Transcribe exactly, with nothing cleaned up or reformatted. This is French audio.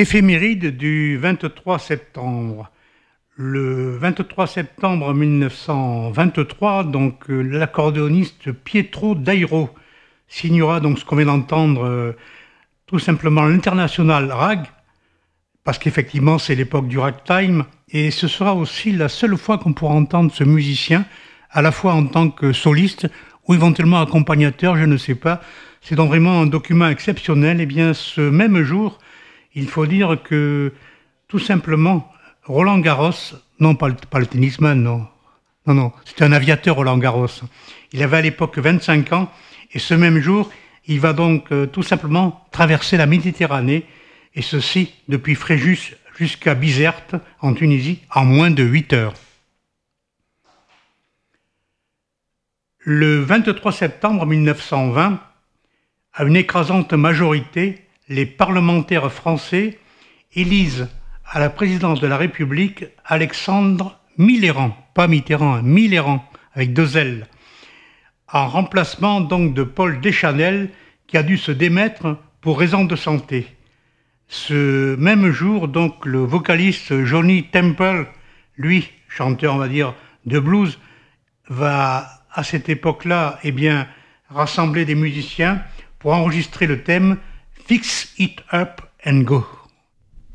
Éphéméride du vingt-trois septembre. Le vingt-trois septembre mille neuf cent vingt-trois, donc euh, l'accordéoniste Pietro Dairo signera donc ce qu'on vient d'entendre, euh, tout simplement l'International Rag, parce qu'effectivement c'est l'époque du ragtime, et ce sera aussi la seule fois qu'on pourra entendre ce musicien, à la fois en tant que soliste ou éventuellement accompagnateur, je ne sais pas. C'est donc vraiment un document exceptionnel. Et bien ce même jour, il faut dire que tout simplement Roland Garros, non pas le, pas le tennisman, non, non, non, c'était un aviateur Roland Garros. Il avait à l'époque vingt-cinq ans et ce même jour, il va donc euh, tout simplement traverser la Méditerranée et ceci depuis Fréjus jusqu'à Bizerte en Tunisie en moins de huit heures. Le vingt-trois septembre mille neuf cent vingt, à une écrasante majorité, les parlementaires français élisent à la présidence de la République Alexandre Millerand, pas Mitterrand, hein, Millerand, avec deux L, en remplacement donc de Paul Deschanel, qui a dû se démettre pour raison de santé. Ce même jour, donc, le vocaliste Johnny Temple, lui, chanteur, on va dire, de blues, va, à cette époque-là, eh bien, rassembler des musiciens pour enregistrer le thème « Fix It Up and Go ».